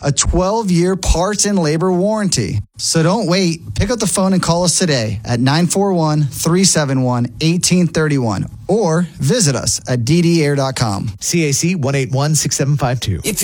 a 12-year parts and labor warranty. So don't wait. Pick up the phone and call us today at 941-371-1831 or visit us at ddair.com. CAC 1816752.